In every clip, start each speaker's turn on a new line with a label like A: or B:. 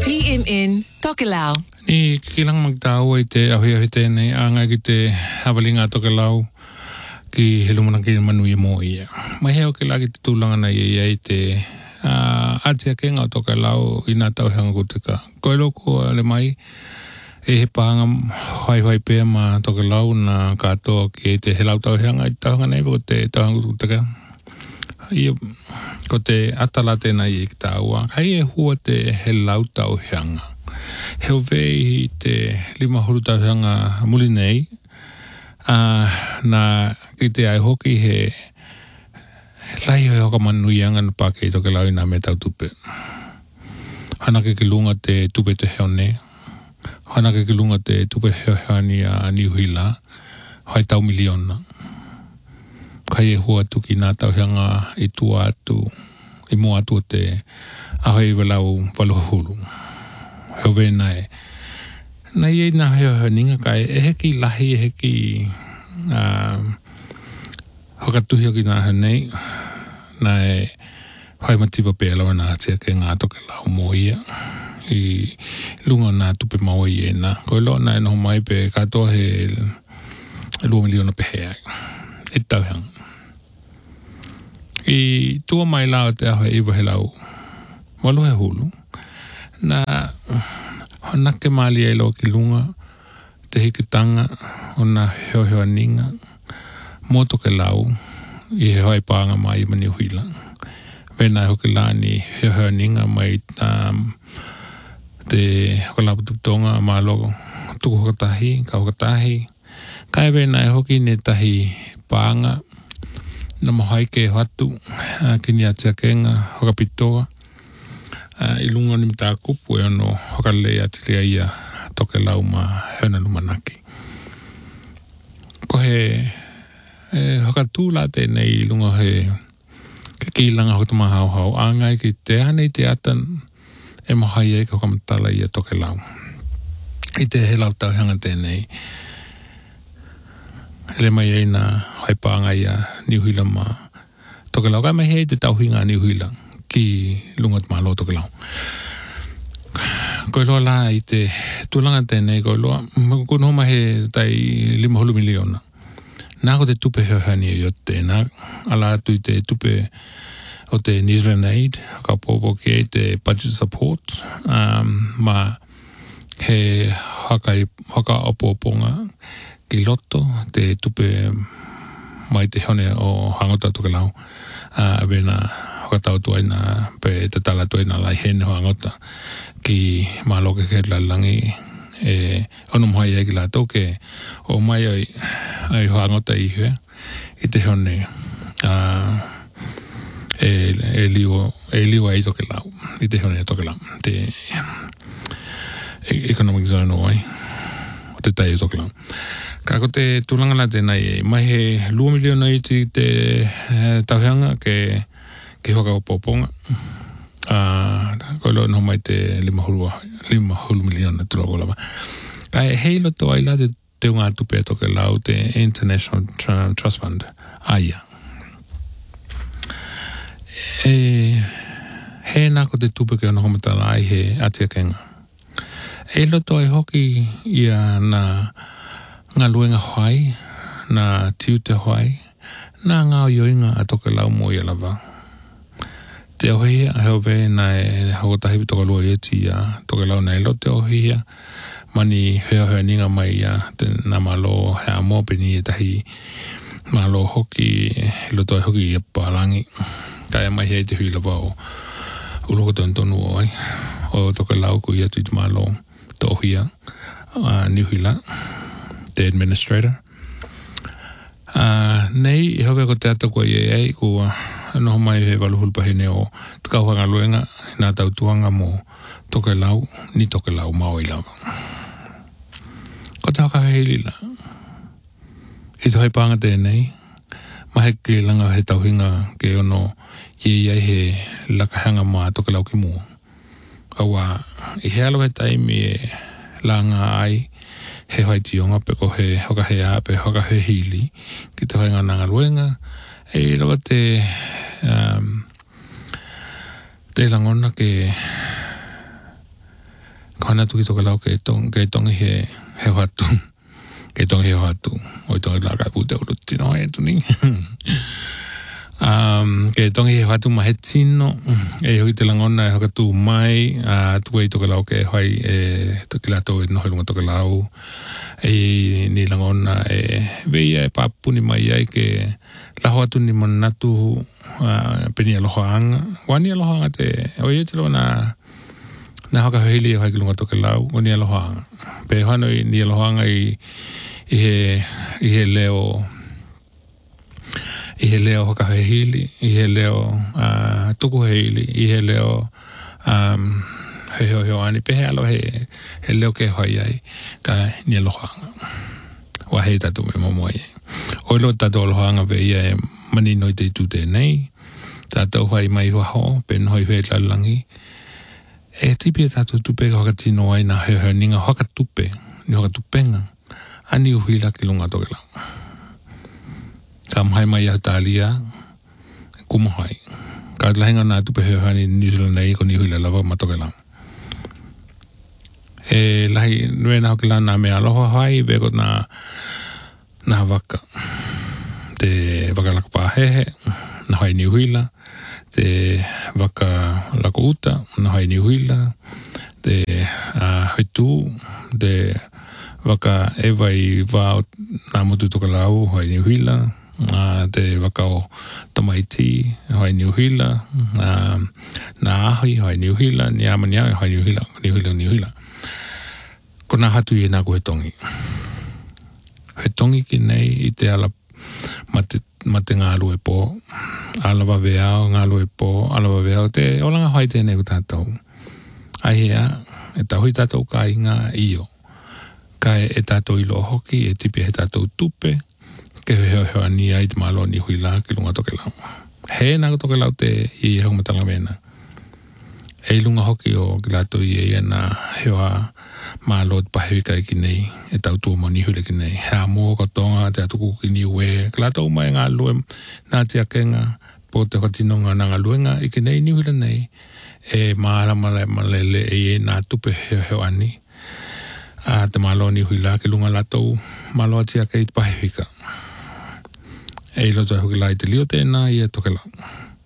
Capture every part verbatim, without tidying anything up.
A: P M N Tokelau.
B: Ni kilang magtao ay te ahi ahi te nei anga ki te havalinga Tokelau ki helumana ki manuia mo ia. Mai heo ki lagi te tūlanga na ia i te uh, atia kenga Tokelau ina tau hanga kuteka. Koe loko le mai e he pahanga hai hai pēr ma Tokelau na katoa ki te helau tau hanga i tau hanga nei ko te tau hanga kuteka. Ia ko te atala tēnā i ki tāua. Kai e hua te helau tau hanga. Heo vei te lima huru tau hanga muli nei. Uh, na ki te ai hoki he lai hoi hoka manui anga na pake i Tokelau ina me tau tupe. Hana ke ki lunga te tupe te heo ne. Hana ke ki lunga te tupe heo heo ni a niuhila. Hai tau miliona. Kai e hua tuki nā tau hanga i tua atu, i mua atu te ahoi walau walohulu. Heo vena e. Nā iei nā heo heo ninga kai e heki lahi e heki uh, hokatuhi o ki nā heo nei. Nā e hoi matipa pēlawa nā atia ke ngā Tokelau mo ia. I lunga nā tupe maua i e nā. Koe lo nā e noho mai pe katoa he lua miliona pe hea. E tau hanga. I tua mai lao te aho e iwa he lau walu he hulu. Na honake mali e lo ki lunga te hikitanga o na heo heo aninga mo Tokelau i he hoi pānga mai i mani huila. Vena e hoki lani heo heo aninga mai um, te hokalapu tuputonga ma logo tuku hokatahi, ka hokatahi. Kai vena e hoki ne tahi pānga na mohai ke hatu uh, kini atia kenga hokapitoa uh, ilunga ni mta kupu e ono hokalei atilia ia Tokelau ma heona lumanaki. Ko he e, hokatūla te nei ilunga he ke kilanga hokatuma hau hau angai ki te hanei te atan e mohai e ka hokamatala ia Tokelau. I te he lau tau hanga te nei hele mai e na haipanga ia niuhila ma Tokelau. Kai mai hei te tauhinga niuhila ki lungat ma lo Tokelau. Koe loa la i te tūlanga tēnei koe loa. Koe nohoma he tai lima hulu miliona. Nā ko te tupe heo hani i o tēnā. Ala atu i te tupe o te New Zealand Aid. Ka pōpō ki e te budget support. Um, ma he haka, haka opoponga ki loto te tupe mai te hone o hangota Tokelau. Uh, Vena hokatau tuaina pe te tala tuaina lai hene ho hangota ki maloke ke lalangi e ono mohai e ki la toke o mai ai, ai ho hangota i hea i te hone uh, e, e liwa e liwa i Tokelau i te hone Tokelau te economic zone o ai o te tai i Tokelau. Ka ko te tūlanga la tēnei e mai he lua miliona i te, te uh, tauhanga ke, ke hoka o pōponga. Uh, ko lo no mai te lima hulu, lima hulu miliona tūla ko lava. Ka e hei loto ai la te, te unga tupe Tokelau te International Trust Fund. Aia. E he nā ko te tupe ke ono homatala ai he atia kenga. E loto ai hoki ia na ngā luenga hoai, nā tiu te hoai, nā ngā oioinga a Tokelau mo i alava. Te ohia a heo ve nā e hakotahipi Tokelua i eti a Tokelau nā e lo te ohia, mani heo heo ninga mai a te nā malo hea mō peni e tahi malo hoki, e loto ai hoki i a pārangi. Kai mai hei te hui lava o ulokoton tonu o ai, o Tokelau ku i atu i te malo te ohia, a niuhila. Te administrator. Uh, nei, i hawe ko te ata kua i ei, kua noho mai he waluhulpa hene o te kauhanga luenga, nā tau tuanga mo Tokelau, ni Tokelau mao i lava. Ko te haka heili la. I te haipanga tēnei, mahe ke langa he tauhinga ke ono i ei he lakahanga ma Tokelau ki mua. Awa, i he alo he taimi e langa ai, he hoi tionga pe ko he hoka he a pe hoka he hili ki te hoinga nanga luenga e rawa te um, te langona ke hana tuki toka lau ke tong ke tong he he hatu ke tong he hatu o tong la ka puta uruti no e tuni um ke tong he hatu ma he tino e ho te langona e ho ka tu mai a tu e toka lau ke hai e to kilato e no lunga toka lau e ni langona e veia e papuni mai ai ke la hatu ni monatu peni alohaanga wani alohaanga te o ye te lona na haka hili hai kilunga toke lau o ni alohaanga pe hano i ni alohaanga i i he i he leo i he leo haka hili i he leo uh, tuku hili i he leo um, he heo heo ani pe he alo he he leo ke hai ai ka ni alohaanga wa hei tatu me momo ai o lo tatu alohaanga ve ia e mani noi te tute nei tātou hai mai waho, pen hoi hoi lalangi. E tipi e tātou tupe ka haka tino ai nā heo heo ninga haka tupe, ni haka tupenga, ani uhuila ki lunga toke lau. Ka mahai mai au tālia, kumahai. Ka lahinga nā tupe heo heo ni New Zealand nei, ko ni uhuila lava ma toke lau. E lahi, nue nā hoki la nā mea aloha hai, veko nā, nā waka. Te waka laka pāhehe, na hai ni uhuila, te waka lako uta, na hai ni huila, te uh, haitu, te waka ewa i wāo nā mutu toka lau, hai ni huila, uh, te waka o tamaiti, hai ni huila, uh, nā ahi, hai ni huila, ni amania, hai ni huila, ni huila, ni huila. Ko nā hatu i e nā ko he tongi. He tongi ki nei i te ala mate ma te ngā alue pō, alawa veao, ngā alue pō, alawa veao, te olanga hai tēnei ku tātou. Ai hea, e tahui tātou ka inga io. Ka e tātou ilo hoki, e tipi he tātou tupe, ke heo heo ani ai te malo ni hui la ki lunga toke lau. He nā toke lau te i e hau matanga mena. E lunga hoki o ki lātou i e nā heo a malo te pahewika ki nei, e tau tua mo nihure ki nei. Hea mō katonga, te atuku ki ni ue. Ki lātou mai ngā lue, nā te akenga, po te katinonga nā ngā luenga, i ki nei nihure nei, e maara malai malele e e nā tupe heo heo ani. A te malo ni hui la, ki lunga lātou, malo ati ake i te pahewika. E loto e hoki lai te lio tēnā, i e toke lau.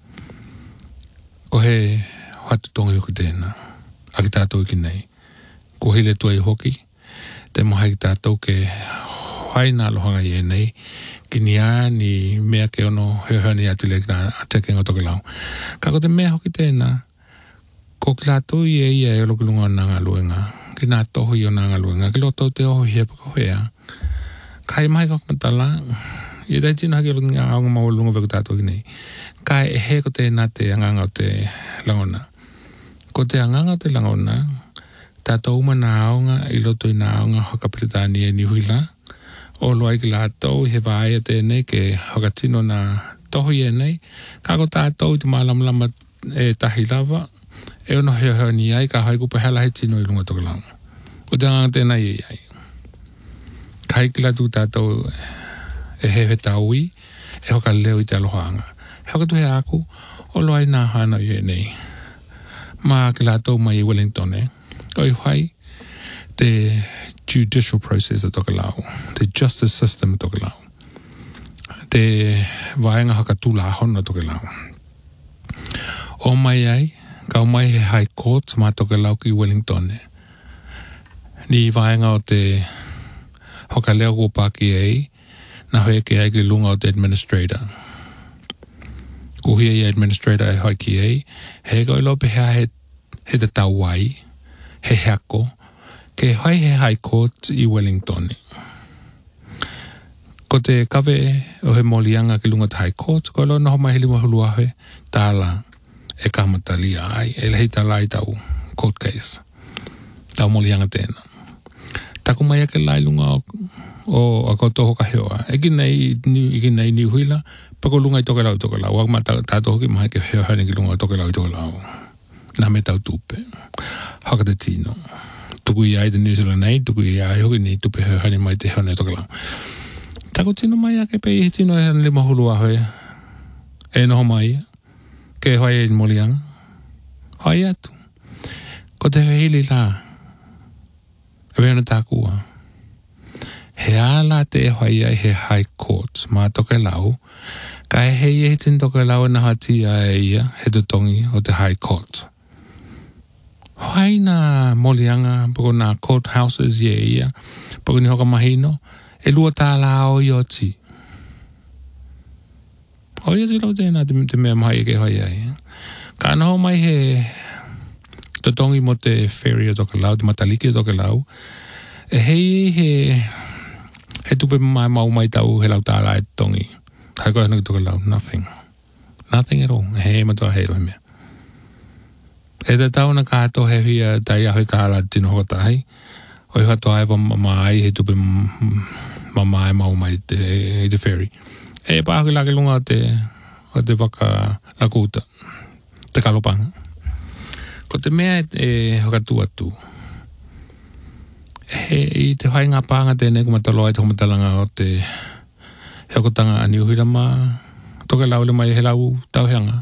B: Ko he hatu tonga hoki tēnā, a ki tātou ki nei. Ko hele tua i hoki, te moha ki tātou ke hai nā lohanga i e nei, ki ni a ni mea ke ono heo heo ni atile ki nā ateke ngā toke lau. Ka ko te mea hoki tēnā, ko ki lātou i e ia e lo ki lunga nā ngā luenga, ki nā toho i o nā ngā luenga, ki loto te oho hia pako hea. Ka i mai kako matala, i e tai tino haki o lo ngā aonga maua lunga veku tātou ki nei. Ka e he ko tēnā te anganga o te langona. Ko te anganga o te langona, tātou uma nā aonga i loto i nā aonga hakapiritani e nihuila. O loa i ki lātou he vāia tēnei ke hakatino nā toho i e nei. Kako tātou i te mālamlama e tahi lava. E ono heo heo ni ai ka hai kupa hela he tino i lunga toka lau. O te anganga tēnei e ai. Ka hai ki lātou tātou e he he taui e hoka leo i te alohaanga. He hoka tu he aku o loa i nā hana i e nei. Mā ki lātou mai i Wellington e. Oi whai, te judicial process o toka lau, te justice system o toka lau, te waenga haka tūla hona toka lau. O mai ai, ka o mai he high court mā toka lau ki Wellington e. Ni waenga o te hoka leo ko pāki ei, na hoe ke ai ki lunga o te administrator. Ko hia i administrator e hoi ki ei, he ko i lope hea he, he te tau wai, he heako, ke hai he high court i Wellington. Ko te kawe o he molianga ki lunga te high court, ko lo noho mai hili mahulua he, tāla e kamatali ai, e lehi tāla i tau court case. Tau molianga tēnā. Taku mai ake lai lunga o, o a koto hoka heoa. Eki nei, eki nei ni huila, pako lunga i toke lau i toke lau. Wak ma tātou hoki maha ke heo hane ki lunga i toke lau i toke lau. Nā me tau tupe. Haka te tino. Tuku i ai te New Zealand nei, tuku i ai hoki ni tupe heo hane mai te heo nei toke lau. Tako tino mai ake pe i tino e hana lima hulu a hoi. E noho mai. Ke hoi e molianga. Hoi atu. Ko te hili la. E vena tākua. He ala te e hoi ai he high court mā toke lau. Ka e hei e tin toke lau na hati a e ia he tutongi o te high court. Hoi na molianga poko na courthouses ye ia. Poko ni hoka mahino. E lua tā lao i o ti. Hoi ati lau tēnā te mea mahi e ke hoi ai. Ka anho mai he tutongi mo te ferry o toke lau, te mataliki o toke lau. E hei he... He tupe mai mau mai tau he lau tāla e tongi. Hai koe hana ki toke lau. Nothing. Nothing at all. He matua hei rohe mea. E te tau na kāto he hia tai aho tāla tino hoko tahi. O i hatoa e wa mai he tupe mamai mau mai te, te ferry. E pāki lake lunga o te, o te waka lakuta. Te kalopanga. Ko te mea e hokatu atu. He i te whai ngā pānga tēnei ko mataloa i te homatalanga o te heokotanga a Niuhira mā toke lau le mai he lau tauheanga.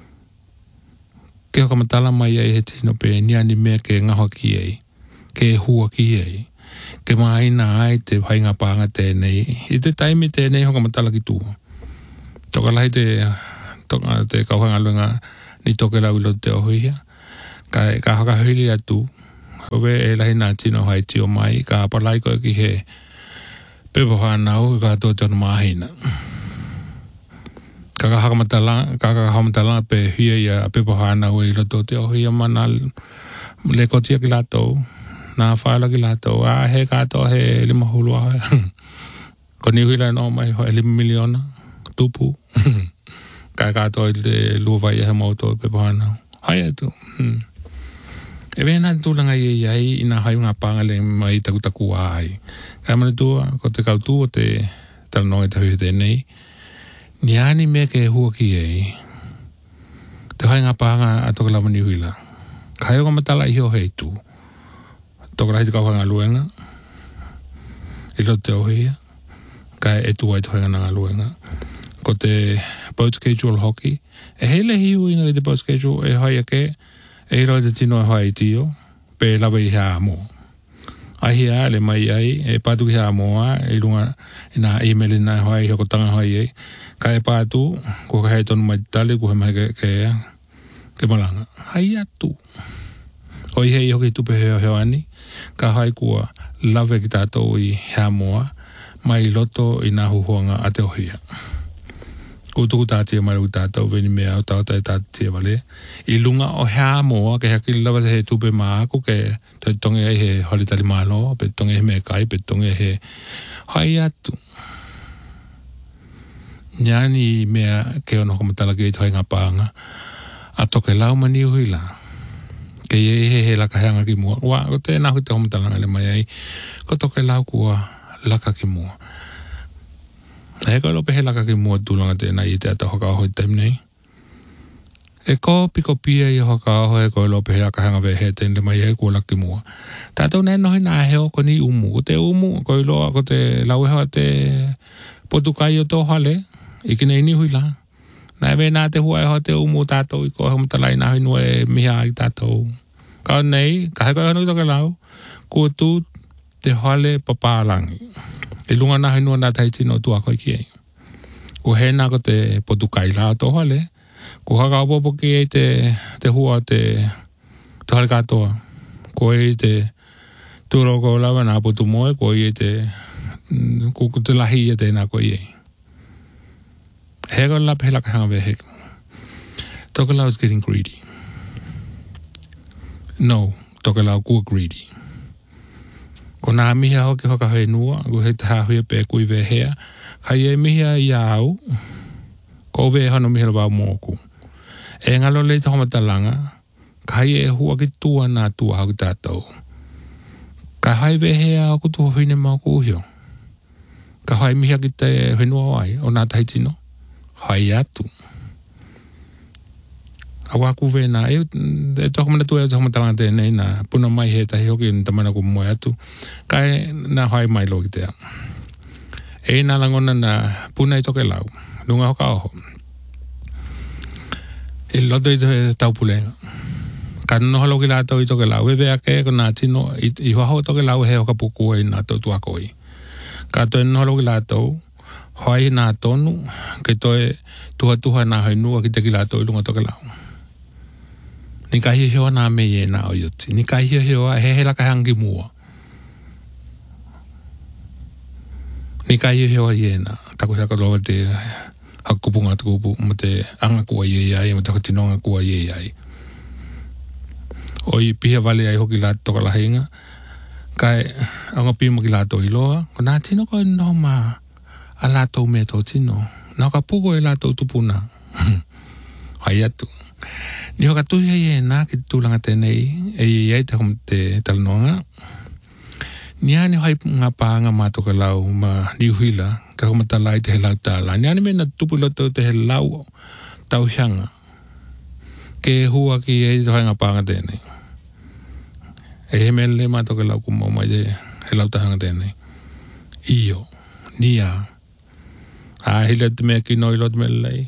B: Ke hoka matala mai ai he tino pe ni ani mea ke ngahoa ki ei, ke hua ki ei, ke maina ai te whai ngā pānga tēnei. I te taimi tēnei hoka matala ki tūha. Toka lahi te, toka, te kauhanga luenga ni toke lau ilo te ohuia. Ka, ka hoka hili atu. Owe e lahi nā tino hai tio mai, ka apalai koe ki he pepo whanau, ka tō tōna māhina. Ka ka hakamatala, ka ka hakamatala pe hia ia pepo whanau e loto te o hia mana le kotia ki lātou, nā whaila ki lātou, a he kātou he lima hulu ahoe. Ko Niuhira no mai ho e lima miliona, tupu. Ka kātou i le luwai e he mauto pepo whanau. Hai atu. Hmm. E vena tūlanga i e ai i nā hai ngā pāngale mai takutaku ai. Ka mana tua, ko te kautu o te talanoi tahu te nei. Ni ani mea ke hua ki ei. Te hai ngā pānga a toka lama Niuhira. Ka heo ka matala i heo hei tū. Toka lahi te kauhanga luenga. I lo te ohia. Ka e tu ai te hoinga ngā luenga. Ko te boat schedule hockey. E hele hiu inga i te boat schedule e hai ake. E roi te tino e hoi tio, pe lawa i hea mo. Ahi a le mai ai, e pātu ki hea mo a, e runga i nā email i nā hoi, i hoko tanga hoi ei. Ka e pātu, ko ka hei tonu mai tali, ko he mai ke, ke, ke malanga. Hai atu. Hoi hei hoki tupe heo heo ani, ka hai kua lawe ki tātou i hea mo a, mai loto i nā huhuanga a te ohia. Ko tuku tātia mai ruku tātou veni mea o tātou e tātia wale. I lunga o hea moa ke haki lawa he tupe maa ako ke te tonge ai he holitari malo, pe tonge he mea kai, pe tonge he hai atu. Nyani mea ke ono komatala ki ito hai ngā pānga. A toke lau mani uhi la. Ke ye he he laka heanga ki mua. Wa, ko te nahu te komatala le mai ai. Ko toke lau kua laka ki mua. E koe lope he laka ki mua tūlanga tēnā i te ata hoka aho i taim nei. E ko piko pia i hoka aho e koe lope he laka hanga vehe tēn le mai e kua laki mua. Tātou nei nohi nā heo ko ni umu. Ko te umu, koe loa, ko te laueha te potukai o tō hale. Iki nei ni hui la. Nā e nā te hua e ho te umu tātou i koe homatalai nā hui nua e miha i tātou. Ka nei, ka he koe hanu toke lau. Kua tū te hale papālangi. E lunga nā hinua nā taiti no tua koe ki ei. Ko he nā ko te potukai la tō hale. Ko haka opopo ki ei te, te hua te, te hale katoa. Ko ei te tūroko lawa nā potu moe. Ko ei te, ko te lahi e te nā ko ei. He ko lapa he laka hanga ve hek. Tokelau is getting greedy. No, tokelau kua greedy. Ko nā miha hoki hoka hoi nua, ko he taha hui pe kui ve hea, kai e miha i au, ko ve hano miha wau mōku. E ngalo le te homatalanga, kai e hua ki tua nā tua hau ki tātou. Ka hai ve hea o kutu hoine mau ku uhio. Ka hai miha ki te hui nua wai, o nā taitino, hai atu. Awa ku vena e e toka mana tu e toka matanga tēnei nā puna mai he tahi hoki ni tamana ku moe atu. Kai nā hai mai lo ki tea. E nā langona nā puna i toke lau. Nunga hoka oho. E loto i te taupulenga. Kano halo ki lātou i toke lau. E vea ke ko nā tino i, i waho toke lau he oka puku e nā tau tuakoi. Kato e no halo ki lātou. Hoi nā tonu, ke toe tuha tuha nā hainua ki te ki lātou i lunga toke lau. Ni ka hio hioa nā me e nā o ioti. Ni ka hio hioa he he laka hangi mua. Ni ka hio hioa i e nā. Taku haka loa te hakupunga tukupu mo te anga kua i e ai, mo te katinonga kua i e ai. O i piha vale ai hoki lātou toka lahinga. Kai anga pima ki lātou i loa. Ko nā tino ko no maa. A lātou mea tō tino. Nā ka puko e lātou tupuna. Hai atu. Ni hoka tuhi hei e nā ki te tūlanga tēnei, e i ei te kom te talanoanga. Ni ane hai ngā pāanga mātoka lau ma niuhila, ka koma talai te he lau tāla. Ni ane mena tupu loto te he lau tau hianga. Ke hua ki e te hai ngā pāanga tēnei. E he mele mātoka lau kumau mai te he lau tahanga tēnei. Iyo. Nia. Ah, hila te mea ki noi lo te mele lei.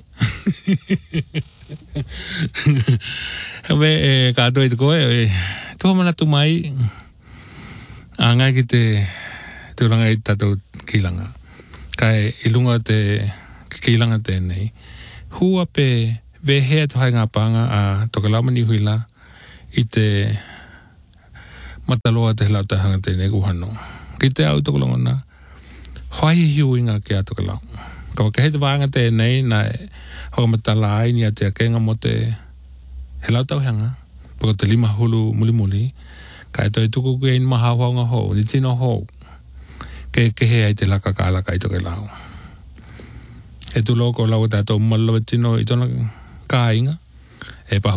B: Hewe, e kātua i te koe, e tuha mana tu mai, a ngai ki te tūranga i tātou kilanga. Kai ilunga te kilanga tēnei. Hua pe vehea tu hai ngā pānga a toka laumani huila i te mataloa te helau tahanga tēnei kuhano. Ki te au toka longona, hoi hiu inga ki a toka lau. Ka waka hei te wāanga tēnei na hau matala ai ni a te akenga mo te he lau tauhanga. Pako te lima hulu muli muli. Ka e toi tuku ki ein maha whaunga hou. Ni tino hou. Ke ke he ai te laka ka alaka i toke lau. E tu loko lau tātou malawa tino i tona ka inga. E pahu.